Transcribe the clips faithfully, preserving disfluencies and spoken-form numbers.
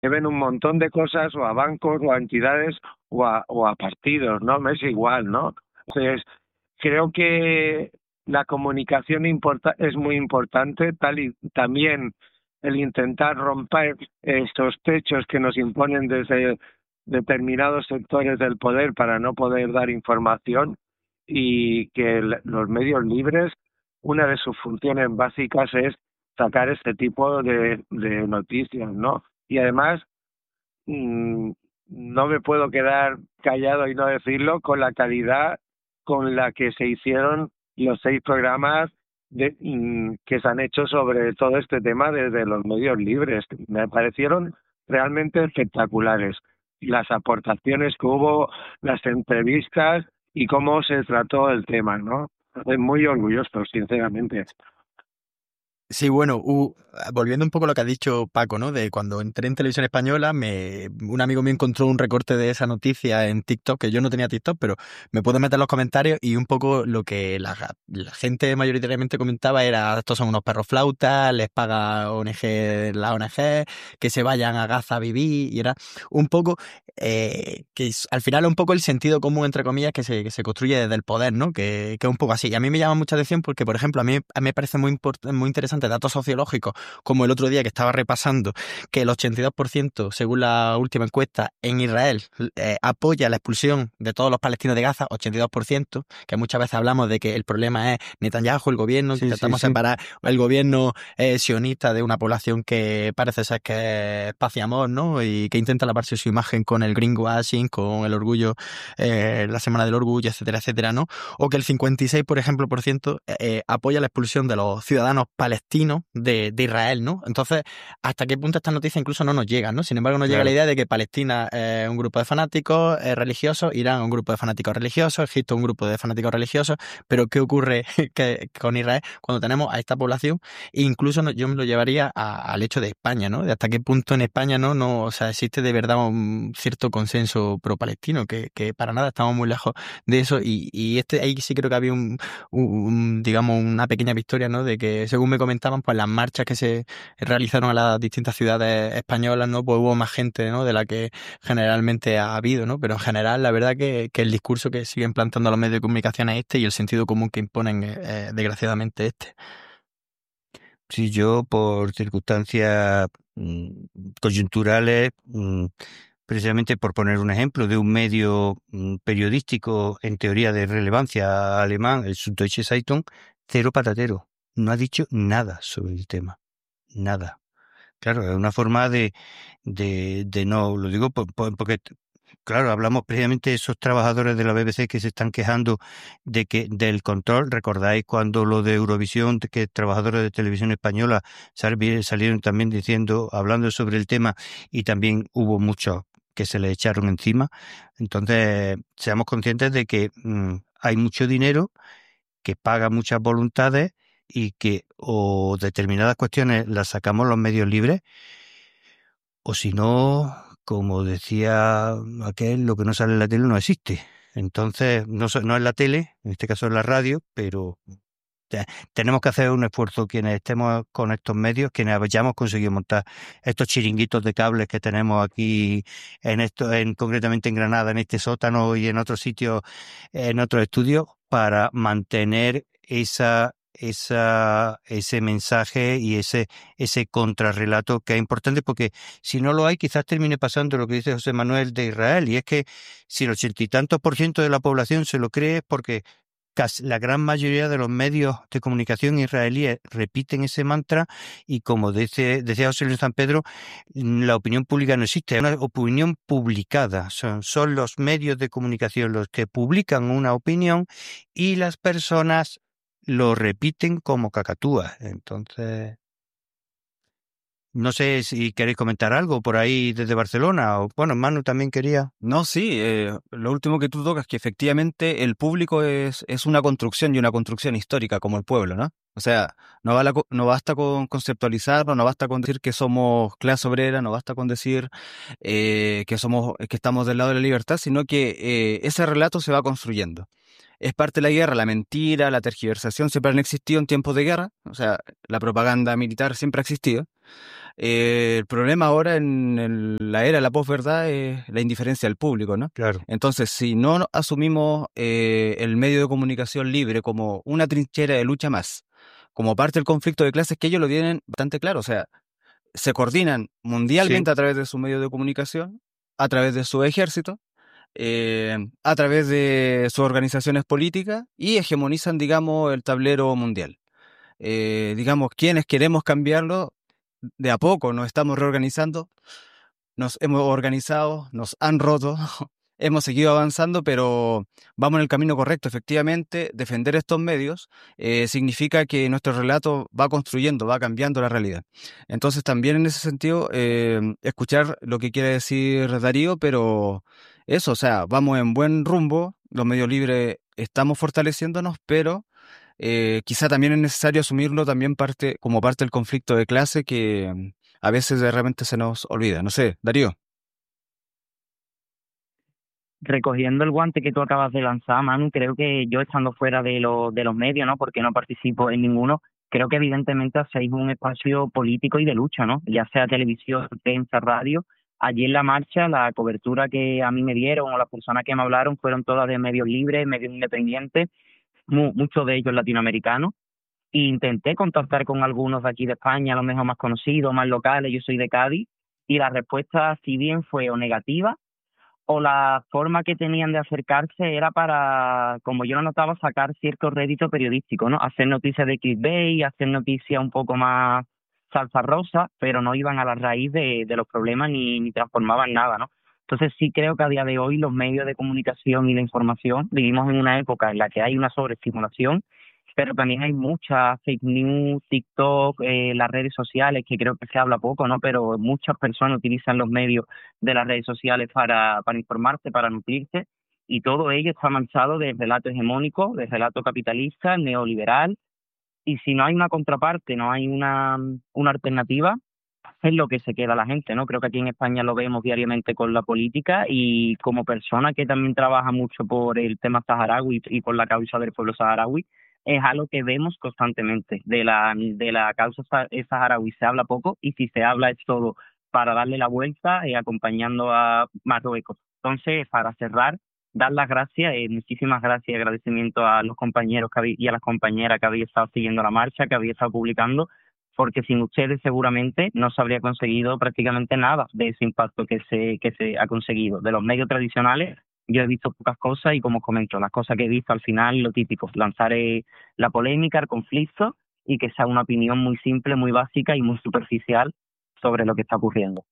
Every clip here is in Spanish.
deben un montón de cosas o a bancos o a entidades o a, o a partidos, ¿no? Me es igual, ¿no? Entonces, creo que la comunicación importa, es muy importante, tal y también el intentar romper estos techos que nos imponen desde determinados sectores del poder para no poder dar información, y que el, los medios libres, una de sus funciones básicas es sacar este tipo de, de noticias, ¿no? Y además, mmm, no me puedo quedar callado y no decirlo, con la calidad con la que se hicieron los seis programas de, mmm, que se han hecho sobre todo este tema desde los medios libres. Me parecieron realmente espectaculares las aportaciones que hubo, las entrevistas y cómo se trató el tema, ¿no? Estoy muy orgulloso, sinceramente. Sí, bueno, uh, volviendo un poco a lo que ha dicho Paco, ¿no? De cuando entré en Televisión Española, me, un amigo me encontró un recorte de esa noticia en TikTok, que yo no tenía TikTok, pero me pude meter en los comentarios y un poco lo que la, la gente mayoritariamente comentaba era: estos son unos perros flautas, les paga O N G, la O N G, que se vayan a Gaza a vivir, y era un poco eh, que es, al final, un poco el sentido común, entre comillas, que se, que se construye desde el poder, ¿no? Que, que es un poco así. Y a mí me llama mucha atención porque, por ejemplo, a mí, a mí me parece muy, import, muy interesante datos sociológicos, como el otro día que estaba repasando, que el ochenta y dos por ciento, según la última encuesta, en Israel eh, apoya la expulsión de todos los palestinos de Gaza, ochenta y dos por ciento, que muchas veces hablamos de que el problema es Netanyahu, el gobierno, que Sí, sí, intentamos sí. separar el gobierno eh, sionista de una población que parece ser que es paz y amor, ¿no? Y que intenta lavarse su imagen con el greenwashing, con el orgullo, eh, la semana del orgullo, etcétera, etcétera, ¿no? O que el cincuenta y seis, por ejemplo, por ciento eh, apoya la expulsión de los ciudadanos palestinos de, de Israel, ¿no? Entonces, ¿hasta qué punto estas noticias incluso no nos llegan, ¿no? Sin embargo, nos llega la Claro. idea de que Palestina es un grupo de fanáticos eh, religiosos, Irán un grupo de fanáticos religiosos, Egipto un grupo de fanáticos religiosos, pero ¿qué ocurre que, con Israel cuando tenemos a esta población? E incluso no, yo me lo llevaría a, al hecho de España, ¿no? De hasta qué punto en España no, no, o sea, existe de verdad un cierto consenso pro-palestino, que, que para nada estamos muy lejos de eso, y, y este ahí sí creo que había un, un, digamos, una pequeña victoria, ¿no? De que, según me comentaban, pues las marchas que se realizaron a las distintas ciudades españolas, ¿no? Pues hubo más gente, ¿no? De la que generalmente ha habido, ¿no? Pero en general, la verdad que, que el discurso que siguen plantando los medios de comunicación es este, y el sentido común que imponen, eh, desgraciadamente, este. Sí, yo por circunstancias mm, coyunturales, mm, precisamente por poner un ejemplo de un medio mm, periodístico en teoría de relevancia alemán, el Süddeutsche Zeitung, cero patatero. No ha dicho nada sobre el tema. Nada. Claro, es una forma de, de, de no, lo digo por- por- porque, claro, hablamos precisamente de esos trabajadores de la B B C que se están quejando de que del control. ¿Recordáis cuando lo de Eurovisión, de que trabajadores de televisión española sal- salieron también diciendo, hablando sobre el tema, y también hubo muchos que se le echaron encima? Entonces, seamos conscientes de que mm, hay mucho dinero que paga muchas voluntades y que o determinadas cuestiones las sacamos los medios libres, o si no, como decía aquel, lo que no sale en la tele no existe. Entonces, no, so- no es la tele, en este caso es la radio, pero te- tenemos que hacer un esfuerzo quienes estemos con estos medios, quienes hayamos conseguido montar estos chiringuitos de cables que tenemos aquí en esto, en concretamente en Granada, en este sótano y en otros sitios, en otros estudios, para mantener esa esa ese mensaje y ese ese contrarrelato que es importante, porque si no lo hay, quizás termine pasando lo que dice José Manuel de Israel, y es que si el ochenta y tantos por ciento de la población se lo cree, es porque casi la gran mayoría de los medios de comunicación israelíes repiten ese mantra, y como dice, decía José Luis San Pedro, la opinión pública no existe, es una opinión publicada. Son, son los medios de comunicación los que publican una opinión y las personas lo repiten como cacatúas. Entonces, no sé si queréis comentar algo por ahí desde Barcelona, o bueno, Manu también quería. No, sí, eh, lo último que tú tocas, que efectivamente el público es, es una construcción, y una construcción histórica como el pueblo, ¿no? O sea, no, va la co- no basta con conceptualizarlo, no basta con decir que somos clase obrera, no basta con decir eh, que somos, que estamos del lado de la libertad, sino que eh, ese relato se va construyendo. Es parte de la guerra, la mentira, la tergiversación siempre han existido en tiempos de guerra, o sea, la propaganda militar siempre ha existido. Eh, el problema ahora en el- la era de la posverdad es la indiferencia del público, ¿no? Claro. Entonces, si no no asumimos eh, el medio de comunicación libre como una trinchera de lucha más, como parte del conflicto de clases, que ellos lo tienen bastante claro, o sea, se coordinan mundialmente Sí. a través de su medio de comunicación, a través de su ejército, eh, a través de sus organizaciones políticas y hegemonizan, digamos, el tablero mundial. Eh, digamos, quienes queremos cambiarlo, de a poco nos estamos reorganizando, nos hemos organizado, nos han roto, hemos seguido avanzando, pero vamos en el camino correcto. Efectivamente, defender estos medios eh, significa que nuestro relato va construyendo, va cambiando la realidad. Entonces, también en ese sentido, eh, escuchar lo que quiere decir Darío, pero eso, o sea, vamos en buen rumbo, los medios libres estamos fortaleciéndonos, pero eh, quizá también es necesario asumirlo también parte, como parte del conflicto de clase que mm, a veces de repente se nos olvida. No sé, Darío. Recogiendo el guante que tú acabas de lanzar, Manu, creo que yo estando fuera de, los de los medios, ¿no? Porque no participo en ninguno, creo que evidentemente hacéis un espacio político y de lucha, ¿no? Ya sea televisión, prensa, radio. Allí en la marcha, la cobertura que a mí me dieron o las personas que me hablaron fueron todas de medios libres, medios independientes, mu- muchos de ellos latinoamericanos. E intenté contactar con algunos de aquí de España, a lo mejor más conocidos, más locales, yo soy de Cádiz, y la respuesta, si bien fue o negativa, o la forma que tenían de acercarse era para, como yo lo notaba, sacar cierto rédito periodístico, ¿no? Hacer noticias de clickbait, hacer noticias un poco más salsa rosa, pero no iban a la raíz de, de los problemas ni, ni transformaban nada, ¿no? Entonces sí creo que a día de hoy los medios de comunicación y la información vivimos en una época en la que hay una sobreestimulación, pero también hay mucha fake news, TikTok, eh, las redes sociales, que creo que se habla poco, ¿no? Pero muchas personas utilizan los medios de las redes sociales para, para informarse, para nutrirse, y todo ello está manchado de relato hegemónico, de relato capitalista, neoliberal, y si no hay una contraparte, no hay una, una alternativa, es lo que se queda la gente, ¿no? Creo que aquí en España lo vemos diariamente con la política, y como persona que también trabaja mucho por el tema saharaui y por la causa del pueblo saharaui, es algo que vemos constantemente. De la, de la causa sa- eh, saharaui se habla poco, y si se habla es todo para darle la vuelta y acompañando a Marruecos. Entonces, para cerrar, dar las gracias, eh, muchísimas gracias y agradecimiento a los compañeros que habéis, y a las compañeras que habéis estado siguiendo la marcha, que habéis estado publicando, porque sin ustedes seguramente no se habría conseguido prácticamente nada de ese impacto que se, que se ha conseguido. De los medios tradicionales yo he visto pocas cosas, y como os comento, las cosas que he visto al final, lo típico, lanzar eh, la polémica, el conflicto, y que sea una opinión muy simple, muy básica y muy superficial sobre lo que está ocurriendo.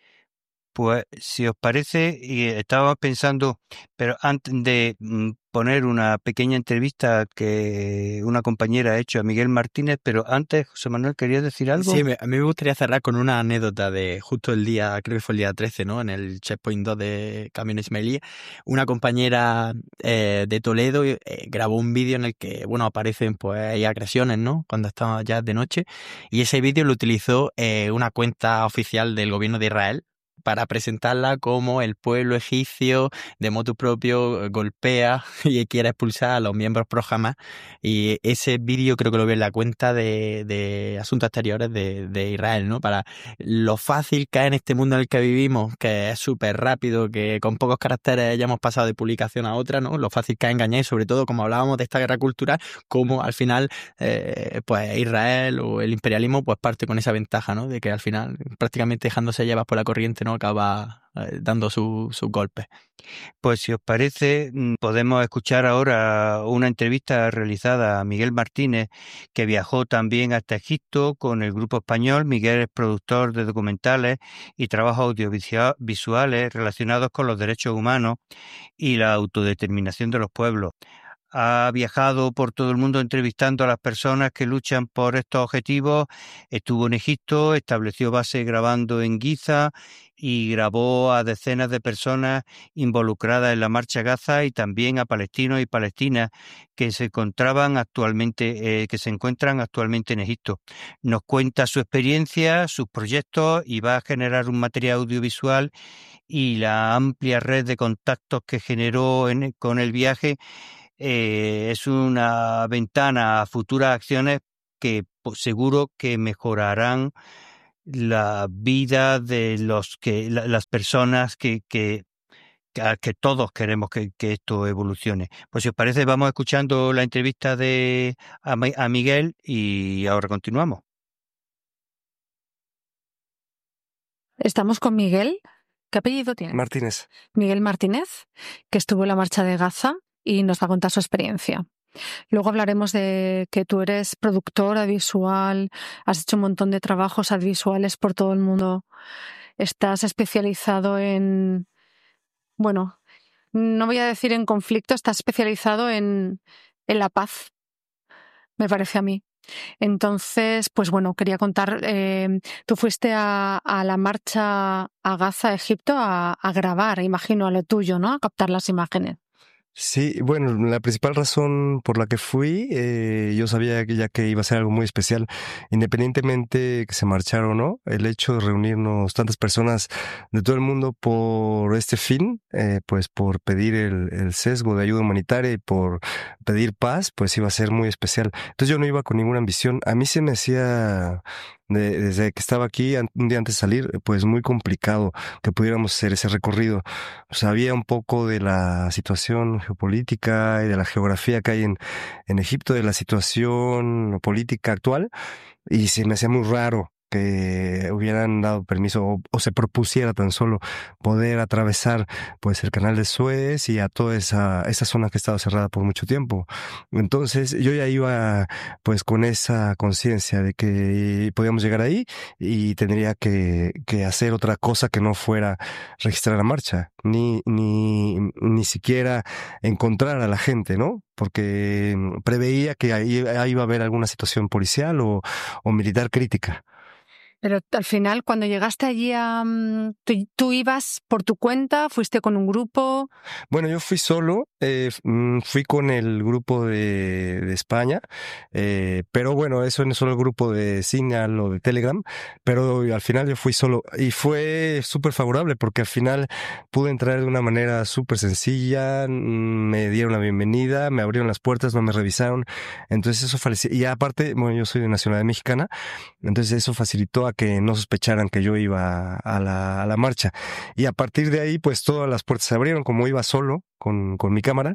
Pues si os parece, y estaba pensando, pero antes de mm, poner una pequeña entrevista que una compañera ha hecho a Miguel Martínez, pero antes, José Manuel, ¿querías decir algo? Sí, me- a mí me gustaría cerrar con una anécdota de justo el día, creo que fue el día trece, ¿no? En el Checkpoint dos de Camino Ismailí. Una compañera eh, de Toledo eh, grabó un vídeo en el que, bueno, aparecen pues hay agresiones, ¿no? Cuando está ya de noche. Y ese vídeo lo utilizó eh, una cuenta oficial del gobierno de Israel para presentarla como el pueblo egipcio de motu propio eh, golpea y quiere expulsar a los miembros pro Hamas. Y ese vídeo creo que lo vi en la cuenta de, de Asuntos Exteriores de, de Israel, ¿no? Para lo fácil que es en este mundo en el que vivimos, que es súper rápido, que con pocos caracteres ya hemos pasado de publicación a otra, ¿no? Lo fácil que es engañar, y sobre todo, como hablábamos de esta guerra cultural, como al final, eh, pues Israel o el imperialismo, pues parte con esa ventaja, ¿no? De que al final, prácticamente dejándose llevar por la corriente, ¿no? Acaba eh, dando su- sus golpes. Pues si os parece, mm, podemos escuchar ahora una entrevista realizada a Miguel Martínez, que viajó también hasta Egipto con el grupo español. Miguel es productor de documentales y trabajos audiovisuales relacionados con los derechos humanos y la autodeterminación de los pueblos. Ha viajado por todo el mundo entrevistando a las personas que luchan por estos objetivos. Estuvo en Egipto, estableció base grabando en Giza y grabó a decenas de personas involucradas en la Marcha Gaza, y también a palestinos y palestinas que se encontraban actualmente, eh, que se encuentran actualmente en Egipto. Nos cuenta su experiencia, sus proyectos, y va a generar un material audiovisual, y la amplia red de contactos que generó en- con el viaje eh, es una ventana a futuras acciones que pues, seguro que mejorarán la vida de los que la, las personas que, que, que todos queremos que, que esto evolucione. Pues si os parece, vamos escuchando la entrevista de a, a Miguel y ahora continuamos. Estamos con Miguel. ¿Qué apellido tiene? Martínez. Miguel Martínez, que estuvo en la Marcha de Gaza y nos va a contar su experiencia. Luego hablaremos de que tú eres productor audiovisual, has hecho un montón de trabajos audiovisuales por todo el mundo, estás especializado en, bueno, no voy a decir en conflicto, estás especializado en, en la paz, me parece a mí. Entonces, pues bueno, quería contar, eh, tú fuiste a, a la marcha a Gaza, Egipto, a, a grabar, imagino, a lo tuyo, ¿no? A captar las imágenes. Sí, bueno, la principal razón por la que fui, eh, yo sabía que ya que iba a ser algo muy especial, independientemente que se marchara o no, el hecho de reunirnos tantas personas de todo el mundo por este fin, eh, pues por pedir el, el sesgo de ayuda humanitaria y por pedir paz, pues iba a ser muy especial. Entonces yo no iba con ninguna ambición. A mí se me hacía... De, desde que estaba aquí, un día antes de salir, pues muy complicado que pudiéramos hacer ese recorrido. Sabía un poco de la situación geopolítica y de la geografía que hay en, en Egipto, de la situación política actual, y se me hacía muy raro que hubieran dado permiso o, o se propusiera tan solo poder atravesar pues el canal de Suez y a toda esa, esa zona que ha estado cerrada por mucho tiempo. Entonces yo ya iba pues con esa conciencia de que podíamos llegar ahí y tendría que, que hacer otra cosa que no fuera registrar la marcha, ni, ni, ni siquiera encontrar a la gente, ¿no? Porque preveía que ahí, ahí iba a haber alguna situación policial o, o militar crítica. Pero al final, cuando llegaste allí, a, ¿tú, tú ibas por tu cuenta? ¿Fuiste con un grupo? Bueno, yo fui solo, eh, fui con el grupo de, de España, eh, pero bueno, eso no es solo el grupo de Signal o de Telegram, pero al final yo fui solo y fue súper favorable porque al final pude entrar de una manera súper sencilla, me dieron la bienvenida, me abrieron las puertas, no me revisaron, entonces eso facilitó, y aparte, bueno, yo soy de nacionalidad mexicana, entonces eso facilitó a que no sospecharan que yo iba a la, a la marcha. Y a partir de ahí, pues todas las puertas se abrieron, como iba solo con, con mi cámara,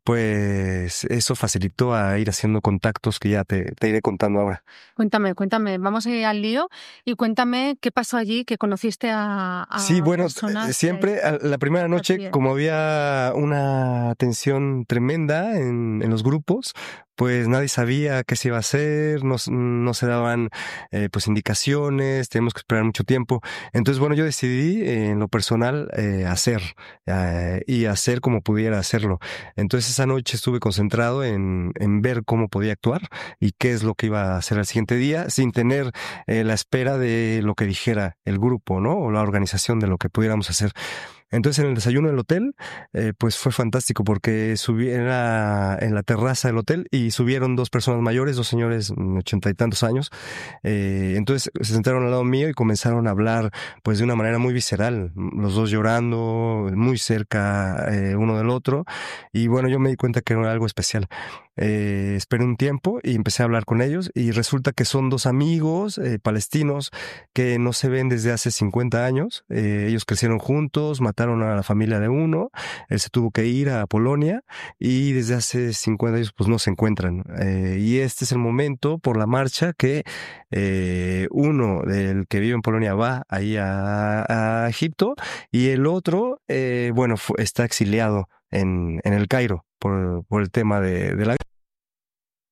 pues eso facilitó a ir haciendo contactos que ya te, te iré contando ahora. Cuéntame, cuéntame, vamos a ir al lío y cuéntame qué pasó allí, que conociste a, a sí, bueno, personas. Siempre, que... la primera noche, como había una tensión tremenda en, en los grupos, pues nadie sabía qué se iba a hacer, no, no se daban eh, pues indicaciones, teníamos que esperar mucho tiempo. Entonces, bueno, yo decidí eh, en lo personal eh, hacer eh, y hacer como pudiera hacerlo. Entonces esa noche estuve concentrado en, en ver cómo podía actuar y qué es lo que iba a hacer al siguiente día, sin tener eh, la espera de lo que dijera el grupo, ¿no? O la organización de lo que pudiéramos hacer. Entonces en el desayuno del hotel, eh, pues fue fantástico porque subí en la, en la terraza del hotel y subieron dos personas mayores, dos señores ochenta y tantos años. Eh, entonces se sentaron al lado mío y comenzaron a hablar pues de una manera muy visceral, los dos llorando, muy cerca eh, uno del otro. Y bueno, yo me di cuenta que era algo especial. Eh, esperé un tiempo y empecé a hablar con ellos y resulta que son dos amigos eh, palestinos que no se ven desde hace cincuenta años. Eh, ellos crecieron juntos, mataron a la familia de uno, él se tuvo que ir a Polonia y desde hace cincuenta años pues no se encuentran. Eh, y este es el momento por la marcha que eh, uno del que vive en Polonia va ahí a, a Egipto y el otro, eh, bueno, fue, está exiliado en, en el Cairo por, por el tema de, de la